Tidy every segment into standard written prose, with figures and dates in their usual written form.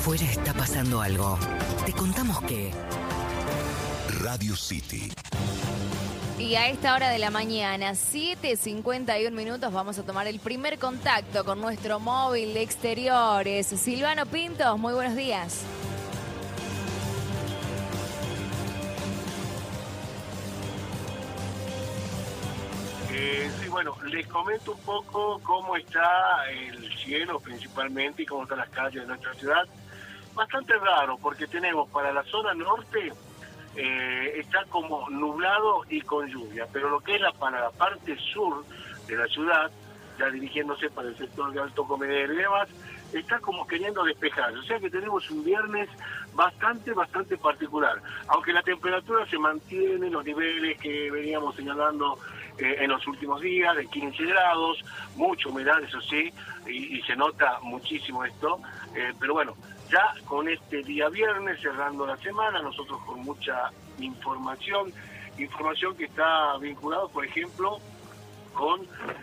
Afuera está pasando algo. Te contamos que... Radio City. Y a esta hora de la mañana, 7:51 minutos, vamos a tomar el primer contacto con nuestro móvil de exteriores. Silvano Pintos, muy buenos días. Sí, bueno, les comento un poco cómo está el cielo principalmente y cómo están las calles de nuestra ciudad. Bastante raro porque tenemos para la zona norte está como nublado y con lluvia, pero lo que es para la parte sur de la ciudad, ya dirigiéndose para el sector de Alto Comedero y demás, está como queriendo despejar. O sea que tenemos un viernes bastante particular, aunque la temperatura se mantiene en los niveles que veníamos señalando en los últimos días, de 15 grados, mucha humedad, eso sí, y se nota muchísimo esto, pero bueno, ya con este día viernes, cerrando la semana, nosotros con mucha información que está vinculado, por ejemplo, con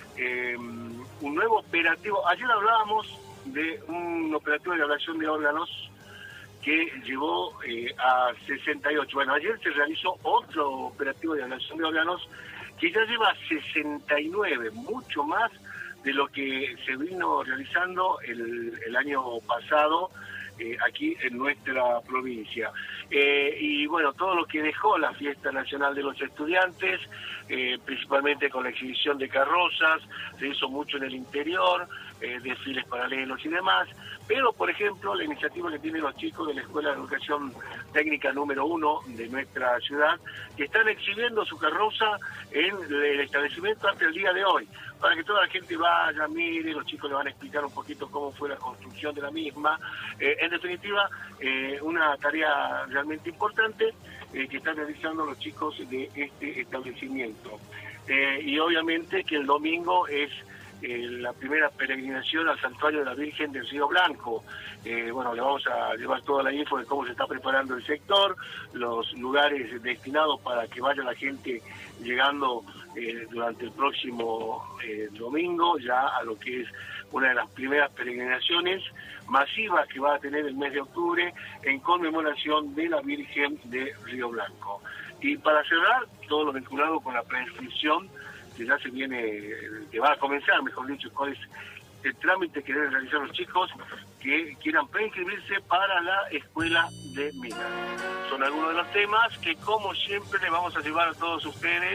un nuevo operativo. Ayer hablábamos de un operativo de ablación de órganos que llegó a 68. Bueno, ayer se realizó otro operativo de ablación de órganos que ya lleva 69, mucho más de lo que se vino realizando el año pasado aquí en nuestra provincia. Y bueno, todo lo que dejó la Fiesta Nacional de los Estudiantes, principalmente con la exhibición de carrozas, se hizo mucho en el interior, desfiles paralelos y demás, pero por ejemplo la iniciativa que tienen los chicos de la Escuela de Educación Técnica número 1 de nuestra ciudad, que están exhibiendo su carroza en el establecimiento hasta el día de hoy, para que toda la gente vaya, mire, los chicos le van a explicar un poquito cómo fue la construcción de la misma. En definitiva, una tarea realmente importante que están realizando los chicos de este establecimiento. Y obviamente que el domingo es la primera peregrinación al santuario de la Virgen del Río Blanco. Bueno, le vamos a llevar toda la info de cómo se está preparando el sector, los lugares destinados para que vaya la gente llegando durante el próximo domingo, ya a lo que es una de las primeras peregrinaciones masivas que va a tener el mes de octubre en conmemoración de la Virgen de Río Blanco. Y para cerrar, todo lo vinculado con la preinscripción, que ya se viene, que va a comenzar, mejor dicho, cuál es el trámite que deben realizar los chicos que quieran preinscribirse para la escuela de Minas. Son algunos de los temas que, como siempre, le vamos a llevar a todos ustedes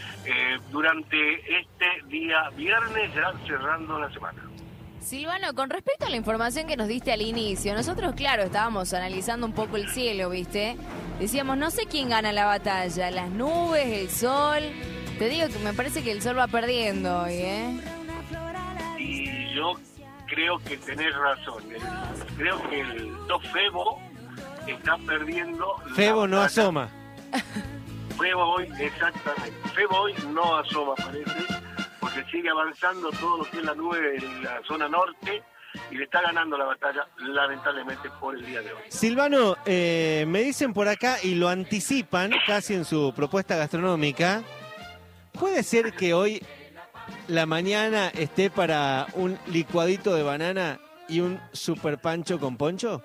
durante este día viernes, ya cerrando la semana. Silvano, con respecto a la información que nos diste al inicio, nosotros, claro, estábamos analizando un poco el cielo, ¿viste? Decíamos, no sé quién gana la batalla, las nubes, el sol. Te digo que me parece que el sol va perdiendo hoy, ¿eh? Y yo creo que tenés razón. Creo que el Febo está perdiendo. Febo no asoma. Febo hoy, exactamente. Febo hoy no asoma, parece, porque sigue avanzando todo lo que es la nube en la zona norte y le está ganando la batalla, lamentablemente, por el día de hoy. Silvano, me dicen por acá y lo anticipan casi en su propuesta gastronómica. ¿Puede ser que hoy la mañana esté para un licuadito de banana y un super pancho con poncho?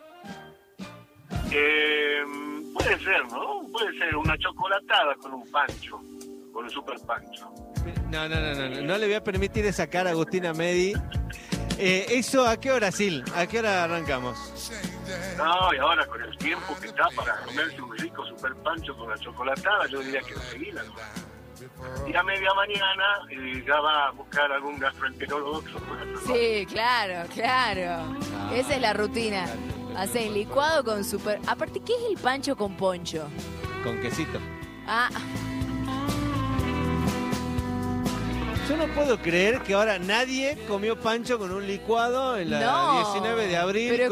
Puede ser, ¿no? Puede ser una chocolatada con un pancho, con un super pancho. No le voy a permitir esa cara a Agustina Medi. ¿Eso a qué hora, Sil? ¿A qué hora arrancamos? No, y ahora con el tiempo que está para comerse un rico super pancho con la chocolatada, yo diría que enseguida, ¿no? Y a media mañana ya va a buscar algún gastroenterólogo que se pueda hacer. Sí, claro. Esa es la rutina. Hacen licuado con super... Aparte, ¿qué es el pancho con poncho? Con quesito. Ah. Yo no puedo creer que ahora nadie comió pancho con un licuado en la 19 de abril. Pero